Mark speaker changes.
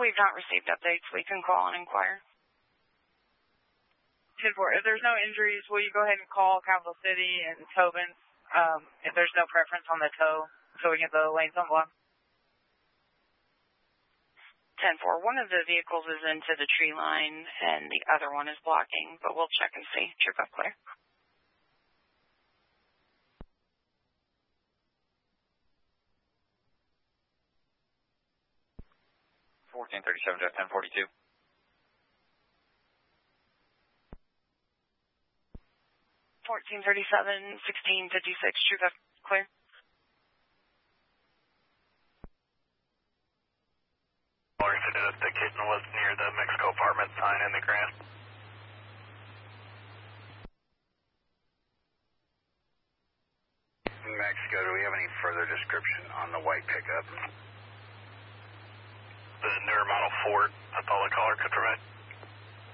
Speaker 1: We've not received updates. We can call and inquire.
Speaker 2: 10-4, if there's no injuries, will you go ahead and call Capital City and Tobin if there's no preference on the tow so we get the lanes unblocked?
Speaker 1: 10-4, one of the vehicles is into the tree line and the other one is blocking, but we'll check and see. Troop up clear.
Speaker 3: $1437 Jeff 1042.
Speaker 1: 1437, 1656, troop up clear.
Speaker 4: The kitten was near the Mexico apartment sign in the grant.
Speaker 5: Mexico, do we have any further description on the white pickup?
Speaker 4: The newer model Ford, that's all the caller could provide.